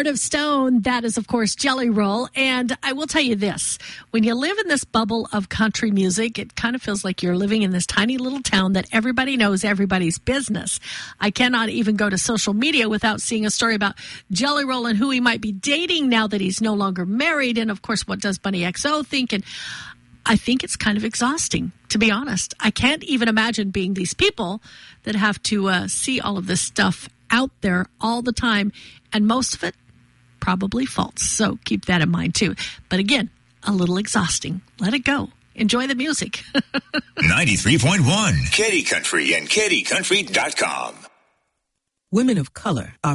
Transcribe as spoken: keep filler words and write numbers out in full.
Heart of Stone, that is, of course, Jelly Roll. And I will tell you this, when you live in this bubble of country music, it kind of feels like you're living in this tiny little town that everybody knows everybody's business. I cannot even go to social media without seeing a story about Jelly Roll and who he might be dating now that he's no longer married. And, of course, what does Bunny X O think? And I think it's kind of exhausting, to be honest. I can't even imagine being these people that have to uh, see all of this stuff out there all the time, and most of it probably false. So keep that in mind, too. But again, a little exhausting. Let it go. Enjoy the music. ninety-three point one, Kitty Country and kitty country dot com. Women of color are